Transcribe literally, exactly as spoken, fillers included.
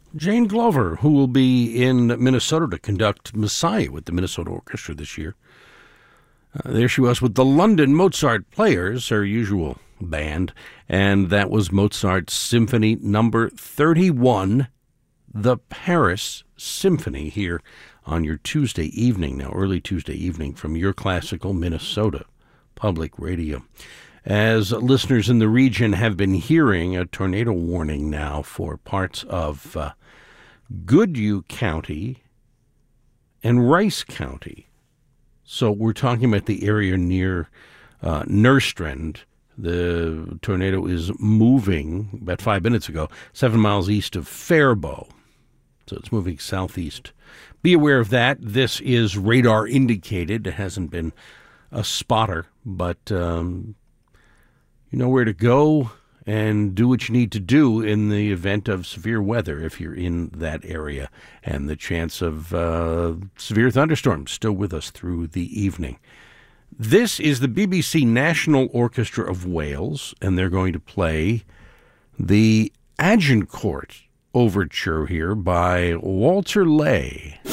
Jane Glover, who will be in Minnesota to conduct Messiah with the Minnesota Orchestra this year. Uh, there she was with the London Mozart Players, her usual band, and that was Mozart's Symphony Number thirty-one, the Paris Symphony, here on your Tuesday evening, now early Tuesday evening, from Your Classical Minnesota Public Radio. As listeners in the region have been hearing, a tornado warning now for parts of uh, Goodhue County and Rice County. So we're talking about the area near uh, Nerstrand. The tornado is moving about five minutes ago, seven miles east of Faribault. So it's moving southeast. Be aware of that. This is radar indicated. It hasn't been a spotter, but um, you know where to go and do what you need to do in the event of severe weather if you're in that area. And the chance of uh, severe thunderstorms still with us through the evening. This is the B B C National Orchestra of Wales, and they're going to play the Agincourt Overture here by Walter Ley.